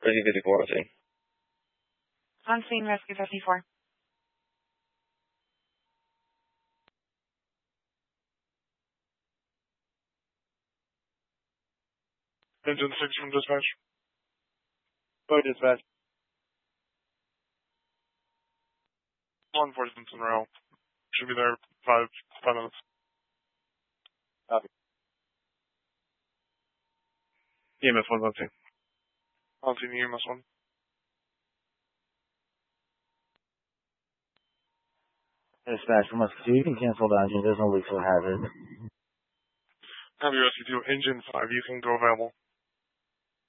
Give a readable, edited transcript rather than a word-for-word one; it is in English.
Rescue 54 on scene. On scene, Rescue 54. Engine 6 from dispatch. Go dispatch. Law enforcement's en route. Should be there 5 minutes. Copy. EMS 1's on scene. On scene, EMS 1. Dispatch from Rescue 2, you can cancel the engine. There's no leaks or hazard. Copy Rescue 2. Engine 5, you can go available.